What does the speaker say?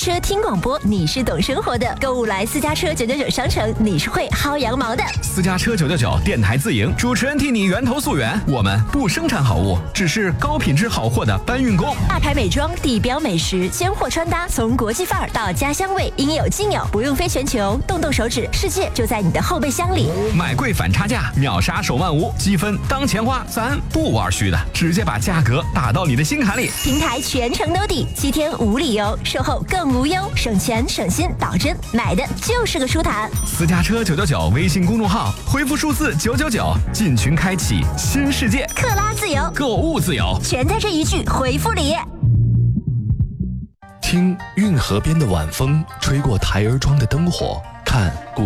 车听广播，你是懂生活的；购物来私家车999商城，你是会薅羊毛的。 私家车999电台自营，主持人替你源头溯源。我们不生产好物，只是高品质好货的搬运工。 大牌美妆、地标美食、鲜货穿搭，从国际范儿到家乡味，应有尽有，不用飞全球，动动手指，世界就在你的后备箱里。 买贵反差价，秒杀手万无，积分当钱花，咱不玩虚的，直接把价格打到你的心坎里。 平台全程兜底，7天无理由，售后更无忧，省钱省心，保真，买的就是个舒坦。 私家车999微信公众号，回复数字999，进群开启新世界， 克拉自由， 购物自由， 全在这一句回复里。 听运河边的晚风吹过台儿庄的灯火，看